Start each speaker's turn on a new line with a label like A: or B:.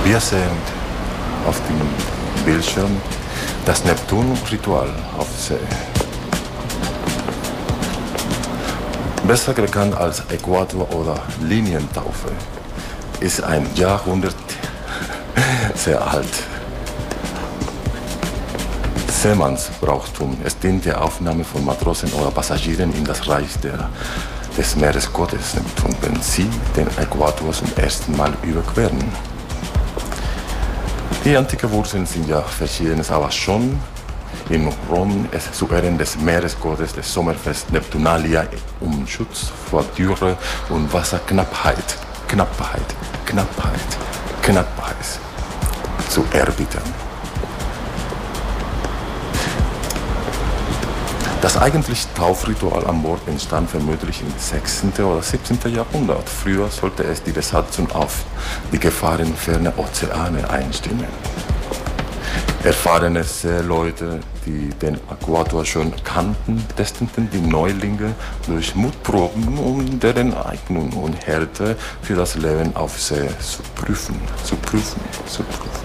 A: Wir sehen auf dem Bildschirm das Neptun-Ritual auf See. Besser bekannt als Äquator- oder Linientaufe, ist ein Jahrhundert sehr alt. Seemannsbrauchtum. Es dient der Aufnahme von Matrosen oder Passagieren in das Reich des Meeresgottes Neptun, wenn sie den Äquator zum ersten Mal überqueren. Die antiken Wurzeln sind ja verschiedenes, aber schon in Rom es zu Ehren des Meeresgottes des Sommerfest Neptunalia Schutz vor Dürre und Wasserknappheit, zu erbieten. Das eigentliche Taufritual an Bord entstand vermutlich im 16. oder 17. Jahrhundert. Früher sollte es die Besatzung auf die Gefahren ferner Ozeane einstimmen. Erfahrene Seeleute, die den Äquator schon kannten, testeten die Neulinge durch Mutproben, um deren Eignung und Härte für das Leben auf See zu prüfen.